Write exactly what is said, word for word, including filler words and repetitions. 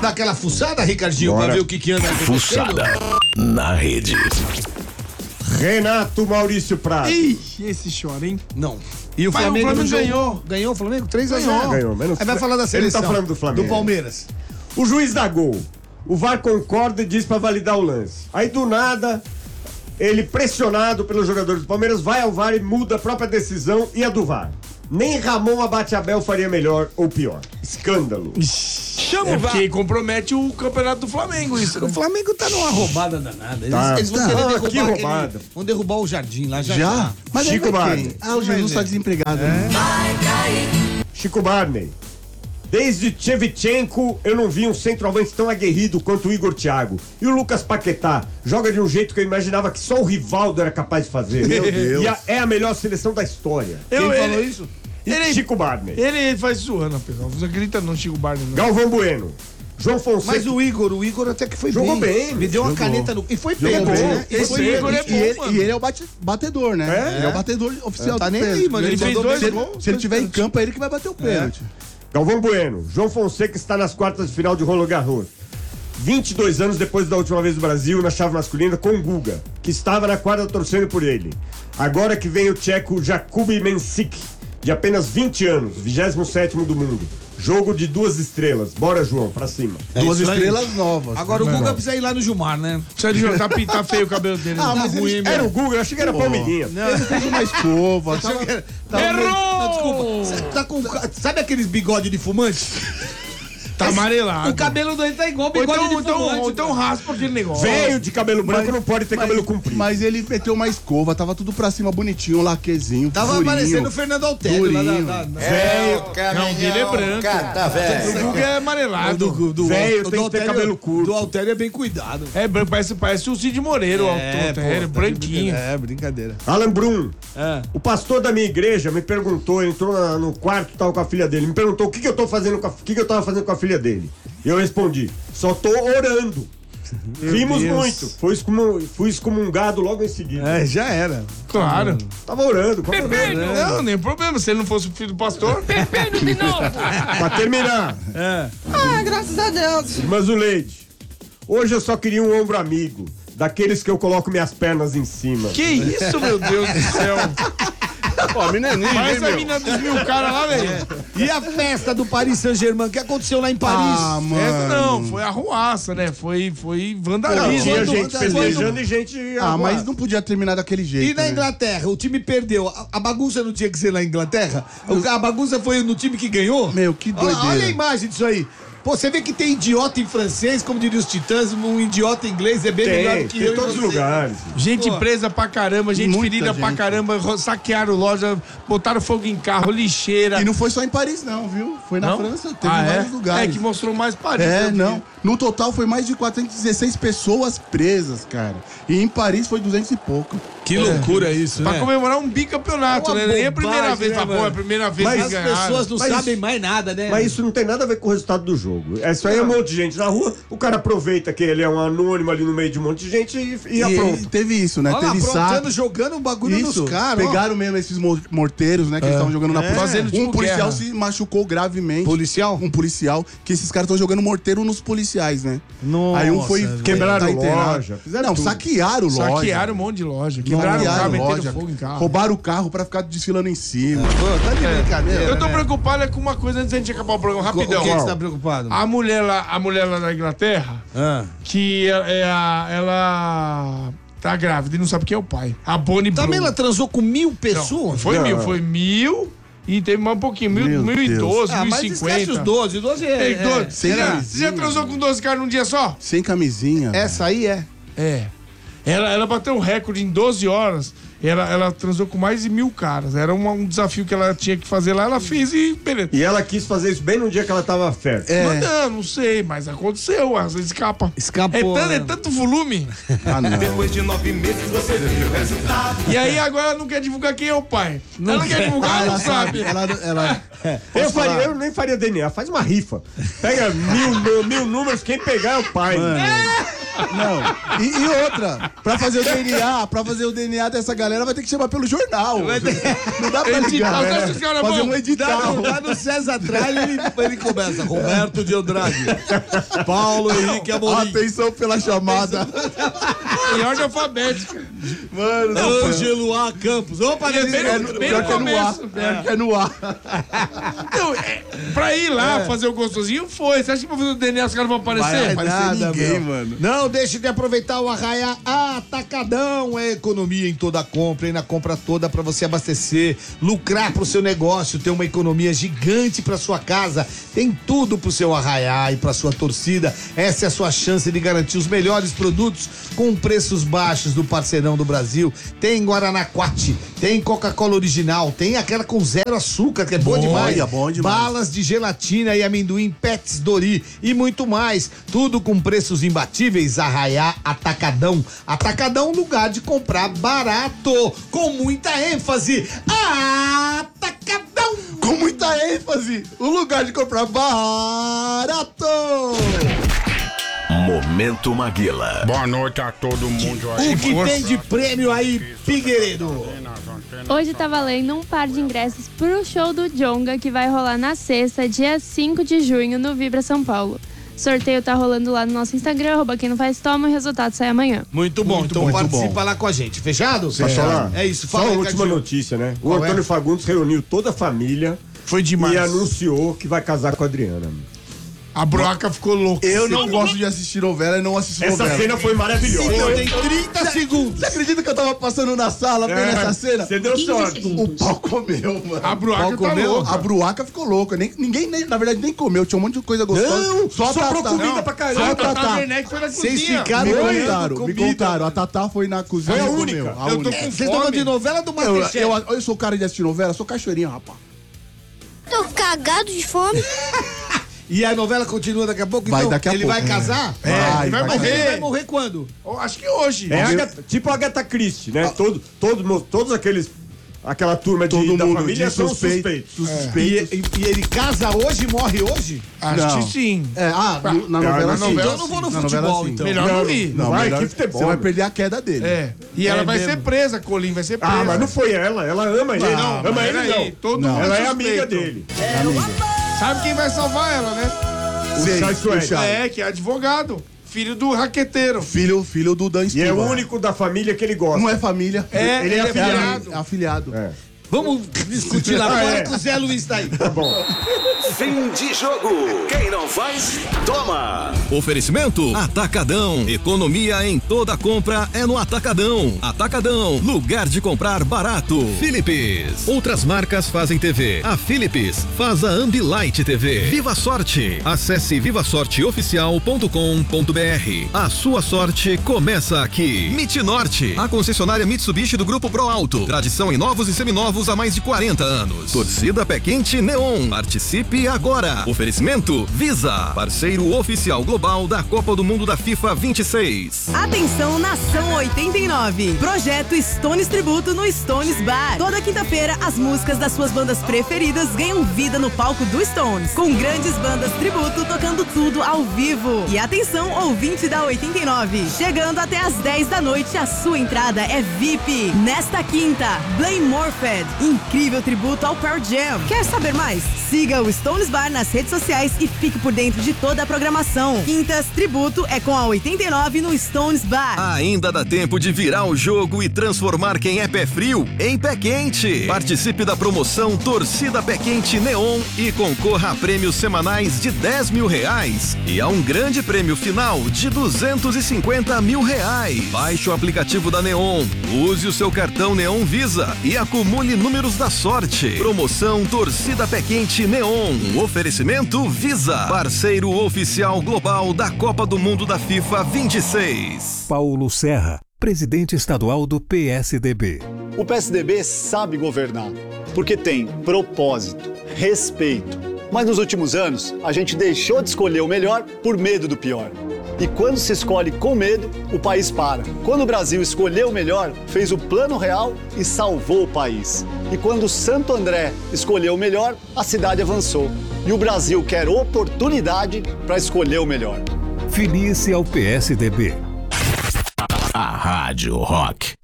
dar aquela fuçada, Ricardinho, Bora. pra ver o que, que anda acontecendo? Fuçada na rede. Renato Maurício Prado. Ih, esse chora, hein? Não. E o Mas Flamengo, o Flamengo jogo, ganhou. Ganhou o Flamengo? três a zero. Ganhou. Ganhou. Menos Aí vai falar da seleção. Ele tá falando do Flamengo. Do Palmeiras. O juiz dá gol. O V A R concorda e diz pra validar o lance. Aí do nada, ele pressionado pelos jogadores do Palmeiras, vai ao V A R e muda a própria decisão e a do V A R. Nem Ramon Abate-Abel faria melhor ou pior. Escândalo. Chama é porque compromete o campeonato do Flamengo isso. O Flamengo tá numa roubada danada. Eles, Tá. eles vão Tá. querer Ah, derrubar que aquele, roubada. vão derrubar o Jardim lá já. Já? já. Mas Chico aí vai Barney. quem? Ah, o Jesus tá desempregado. Né? Chico Barney. Desde Tchevchenko, eu não vi um centroavante tão aguerrido quanto o Igor Thiago. E o Lucas Paquetá joga de um jeito que eu imaginava que só o Rivaldo era capaz de fazer. Meu Deus. E a, é a melhor seleção da história. Eu, Quem falou ele, isso? Ele, Chico Barney. ele faz zoando, pessoal. Não acredita não, Chico Barney. Não. Galvão Bueno. João Fonseca. Mas o Igor, o Igor até que foi Jogou bem. bem. Me deu uma Jogou. caneta no... E foi Jogou pênalti, bem. né? E Esse foi Igor pênalti. é E bom, ele, mano. e ele é o bate, batedor, né? É? Ele é o batedor oficial Tá do nem aí, pênalti. mano. Ele fez dois se, ele, gols, se ele dois tiver em pênaltis. campo, é ele que vai bater o pênalti. Galvão Bueno. João Fonseca está nas quartas de final de Roland Garros. vinte e dois anos depois da última vez do Brasil na chave masculina com o Guga, que estava na quadra torcendo por ele. Agora que vem o tcheco Jakub Mensik, de apenas vinte anos, vigésimo sétimo do mundo. Jogo de duas estrelas. Bora, João, pra cima. Duas isso aí. estrelas novas. Agora o Guga precisa ir lá no Gilmar, né? Precisa de jogar, tá, tá feio o cabelo dele. Ah, tá mas ruim, ele- meu. Era o Guga, eu achei que era Palmeirinha. Ele fez uma escova. tava, tava Errou! Não, desculpa. Cê tá com, sabe aqueles bigode de fumante? Tá amarelado. O cabelo dele tá igual Ou bigode então, de então, fumante. ou então raspa aquele negócio. Velho de cabelo branco Mas- não pode ter mas- cabelo comprido. Mas ele meteu uma escova, tava tudo pra cima bonitinho, um laquezinho. Tava durinho. parecendo o Fernando Altério lá da... Durinho. da, da... Velho, Não, o dele é branco. O Guga é amarelado. do, do, Velho, do tem que ter cabelo curto. Do Altério é bem cuidado. É branco, parece, parece o Cid Moreira, o Altério, pô, tá branquinho. É, brincadeira. Alan Brum. É. O pastor da minha igreja me perguntou, ele entrou na- no quarto, tava com a filha dele, me perguntou o que, que eu tô fazendo com a, o que, que eu tava fazendo com a filha dele. E eu respondi, só tô orando. Rimos Deus. muito. Fui, excomun, fui excomungado logo em seguida. É, já era. Claro. Tava orando. Qual Pepe, problema? não, nem problema. Se ele não fosse o filho do pastor. Pepe, de novo. Pra terminar, Ah, graças a Deus. irmã Zuleide, hoje eu só queria um ombro amigo, daqueles que eu coloco minhas pernas em cima. Que isso, meu Deus do céu. Pô, a mina é ninja, Mas hein, a meu? mina dos mil caras lá, velho. E a festa do Paris Saint-Germain, que aconteceu lá em Paris? Ah, mano. Essa não, foi arruaça, né? Foi, foi Não, vandalismo. tinha quando- gente quando- festejando e gente... Ah, arruada. mas não podia terminar daquele jeito. E na né? Inglaterra, o time perdeu. A, a bagunça não tinha que ser na Inglaterra? O- A bagunça foi no time que ganhou? Meu, que Olha, doideira. olha a imagem disso aí. Pô, você vê que tem idiota em francês, como diriam os titãs, um idiota em inglês é bem melhor Tem, do que tem eu em e todos os você. lugares. Gente Pô. presa pra caramba, gente Muita ferida pra gente. caramba, ro- saquearam loja, botaram fogo em carro, lixeira. E não foi só em Paris, não, viu? Foi na Não? França, teve Ah, em é? vários lugares. É, que mostrou mais Paris. É, né? não. No total foi mais de quatrocentas e dezesseis pessoas presas, cara. E em Paris foi duzentos e pouco. Que loucura isso, Pra né? comemorar um bicampeonato, É uma né? Nem a primeira bobagem, vez, né, tá bom, mano? é a primeira vez Mas que As ganharam. pessoas não Mas sabem isso- mais nada, né? Mas isso não tem nada a ver com o resultado do jogo. É só aí um monte de gente na rua, o cara aproveita que ele é um anônimo ali no meio de um monte de gente e, e, E, apronta. teve isso, né? Olha lá, teve aprontando, saque. jogando um bagulho Isso, nos caras. ó. pegaram mesmo esses mo- morteiros, né? Que eles estavam jogando na polícia. Fazendo tipo Um policial guerra. se machucou gravemente. Policial? Um policial, que esses caras estão jogando morteiro nos policiais, né? Nossa, Aí um foi velho. Quebraram tá internado. loja, fizeram Não, tudo. saquearam loja. Saquearam um monte de loja. Quebraram o carro, Saquearam meteram loja. fogo em carro. Roubaram o carro pra ficar desfilando em cima. Pô, tá de brincadeira. Eu tô né? preocupado é com uma coisa antes da gente acabar o programa, Com- rapidão. O que que você tá preocupado? A mulher lá, a mulher lá da Inglaterra, Ah. que é, é a, ela tá grávida e não sabe quem é o pai. A Bonnie Também Bruno. ela transou com mil Não, pessoas? foi Não. mil, foi mil e teve mais um pouquinho, mil, Meu mil e Deus. doze, Ah, mil e mas esquece cinquenta. os doze. doze é... Ei, doze. é. Sem Você já, camisinha. você já transou com doze caras num dia só? Sem camisinha. Essa aí é. É. Ela, ela bateu um recorde em doze horas. Ela, ela transou com mais de mil caras. Era uma- um desafio que ela tinha que fazer lá. Ela fez e beleza. E ela quis fazer isso bem no dia que ela tava fértil. É. Mas não, não sei, mas aconteceu. Às vezes escapa. Escapou, É tanto, né? é tanto volume. Ah, não. Depois de nove meses você viu o resultado. E aí agora ela não quer divulgar quem é o pai. ela não quer divulgar, ela não sabe. Ela, ela, Eu, faria, eu nem faria D N A, faz uma rifa. Pega mil, mil números, quem pegar é o pai. Mano, Não. E, e outra, pra fazer o D N A, pra fazer o D N A dessa galera vai ter que chamar pelo jornal. Não dá pra ligar. Edital, os caras Fazer vão- um edital. Lá no César Tralli, ele, ele começa. Roberto de Andrade. Paulo Henrique Amorim. Atenção pela chamada. Em ordem alfabética. Mano, não, Ângelo A. Campos. Opa, E é bem Nelly. no- bem pior no que é no ar. começo. Pior que é no ar. Não, é, pra ir lá fazer o gostosinho, foi. Você acha que pra fazer o D N A os caras vão aparecer? Vai aparecer Nada, ninguém, meu. mano. Não deixe de aproveitar o Arraia Atacadão. É economia em toda a compra e na compra toda pra você abastecer, lucrar pro seu negócio, ter uma economia gigante pra sua casa. Tem tudo pro seu Arraia e pra sua torcida. Essa é a sua chance de garantir os melhores produtos com preços baixos do parceirão do Brasil. Tem Guaranaquate, tem Coca-Cola original, tem aquela com zero açúcar, que é boa Bom, demais. é bom demais. Balas de gelatina e amendoim Pets Dori e muito mais. Tudo com preços imbatíveis. Arraiá Atacadão. Atacadão, lugar de comprar barato. Com muita ênfase. Atacadão. Com muita ênfase, o lugar de comprar barato. Momento Maguila. Boa noite a todo mundo aí. O que tem de prêmio aí, Figueiredo? Hoje tá valendo um par de ingressos pro show do Djonga, que vai rolar na sexta, dia cinco de junho, no Vibra São Paulo. Sorteio tá rolando lá no nosso Instagram, arroba quem não faz toma, e o resultado sai amanhã. Muito bom, Muito então bom, participa muito bom. lá com a gente. Fechado? Posso falar? É isso, Só fala uma aí, última Cadinho. notícia, né? O Qual é? Antônio Fagundes reuniu toda a família Foi demais. e anunciou que vai casar com a Adriana. A broca ficou louca. Eu não gosto de assistir novela e não assisto Essa novela. cena foi maravilhosa. Tem trinta segundos. Você acredita que eu tava passando na sala vendo É, essa cena? Você deu sorte. O pau comeu, mano. A Bruaca O pau tá louca. A Bruaca ficou louca. Nem, ninguém, nem- na verdade, nem comeu. Tinha um monte de coisa gostosa. Não, só a sobrou Tatá. comida Não, pra caramba. Só a A Tata Tatá. Werneck foi na Vocês cozinha. ficaram Me olhando contaram, me comida. contaram. A Tatá foi na cozinha Foi a e única. comeu. A Eu tô única. com Vocês estão falando de novela do Eu, Masterchef? eu, eu sou cara de assistir novela, sou cachoeirinha, rapaz. Tô cagado de fome. E a novela continua daqui a pouco? Vai então, daqui a ele pouco. vai casar? É, vai vai, Mas vai. ele morrer. vai morrer quando? Oh, acho que hoje. É Agatha- tipo a Agatha Christie, né? Todo, todo, todos aqueles. Aquela turma de, Todo da mundo família de são suspeito. suspeitos. E, Suspeitos. e- e ele casa hoje e morre hoje? Acho Não. que sim. É, ah, no- na na novela sim. novela Então eu não vou no Na futebol, novela, sim. então. Melhor não ir. Não, Vai, melhor- que futebol, Você vai meu. perder a queda dele. É. E ela É vai mesmo. ser presa, Colim, vai ser presa. Ah, mas não foi ela. Ela ama ele. Não, ama mas ele, peraí, não. todo Não. mundo Ela é suspeito. amiga dele. Sabe quem vai salvar ela, né? O Sei, Chai o Suede. Chai. É, que é advogado. Filho do raqueteiro. Filho, filho do Dan E é o Estiva. único da família que ele gosta. Não é família. É, ele é É afiliado. É afiliado. É. Vamos discutir lá Ah, fora é. que o Zé Luiz tá aí. Tá bom. Fim de jogo. Quem não faz, toma. Oferecimento Atacadão. Economia em toda compra é no Atacadão. Atacadão, lugar de comprar barato. Philips. Outras marcas fazem T V. A Philips faz a Ambilight T V. Viva Sorte. Acesse viva sorte oficial ponto com ponto b r. A sua sorte começa aqui. Mit Norte. A concessionária Mitsubishi do Grupo Pro Alto. Tradição em novos e seminovos há mais de quarenta anos. Torcida Pé Quente Neon. Participe agora. Oferecimento Visa. Parceiro oficial global da Copa do Mundo da FIFA vinte e seis. Atenção, Nação oitenta e nove. Projeto Stones Tributo no Stones Bar. Toda quinta-feira, as músicas das suas bandas preferidas ganham vida no palco do Stones. Com grandes bandas tributo tocando tudo ao vivo. E atenção, ouvinte da oitenta e nove. Chegando até às dez da noite, a sua entrada é V I P. Nesta quinta, Blame Morphed. Incrível tributo ao Pearl Jam. Quer saber mais? Siga o Stones Bar nas redes sociais e fique por dentro de toda a programação. Quintas Tributo é com a oitenta e nove no Stones Bar. Ainda dá tempo de virar o jogo e transformar quem é pé frio em pé quente. Participe da promoção Torcida Pé Quente Neon e concorra a prêmios semanais de dez mil reais e a um grande prêmio final de duzentos e cinquenta mil reais. Baixe o aplicativo da Neon, use o seu cartão Neon Visa e acumule números da sorte. Promoção Torcida Pé Quente Neon. Um oferecimento Visa, parceiro oficial global da Copa do Mundo da FIFA vinte e seis. Paulo Serra, presidente estadual do P S D B. O P S D B sabe governar, porque tem propósito, respeito. Mas nos últimos anos, a gente deixou de escolher o melhor por medo do pior. E quando se escolhe com medo, o país para. Quando o Brasil escolheu o melhor, fez o plano real e salvou o país. E quando Santo André escolheu o melhor, a cidade avançou. E o Brasil quer oportunidade para escolher o melhor. Filie-se ao P S D B. A Rádio Rock